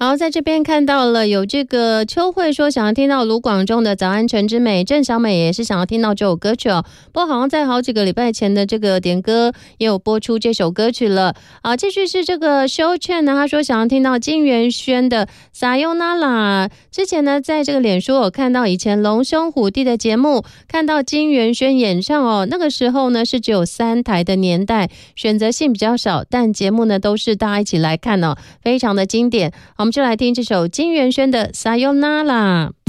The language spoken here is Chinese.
好，在这边看到了有这个秋慧说想要听到卢广仲的早安陈之美，郑小美也是想要听到这首歌曲哦。不过好像在好几个礼拜前的这个点歌也有播出这首歌曲了。好，继续是这个修劝呢，他说想要听到金元萱的撒尤那拉。之前呢在这个脸书有看到以前龙兄虎弟的节目，看到金元萱演唱哦，那个时候呢是只有3台的年代，选择性比较少，但节目呢都是大家一起来看哦，非常的经典。我们就来听这首金元萱的撒尤那拉。